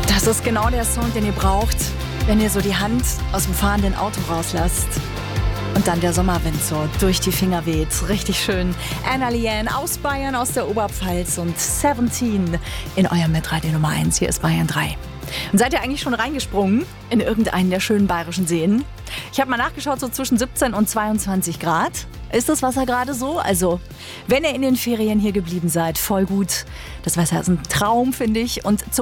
Das ist genau der Sound, den ihr braucht, wenn ihr so die Hand aus dem fahrenden Auto rauslasst. Und dann der Sommerwind so durch die Finger weht. Richtig schön. Anna Liane aus Bayern, aus der Oberpfalz und 17 in eurem Mitradio Nummer 1. Hier ist Bayern 3. Und seid ihr eigentlich schon reingesprungen in irgendeinen der schönen bayerischen Seen? Ich habe mal nachgeschaut, so zwischen 17 und 22 Grad. Ist das Wasser gerade so? Also, wenn ihr in den Ferien hier geblieben seid, voll gut. Das Wasser ist ein Traum, finde ich. Und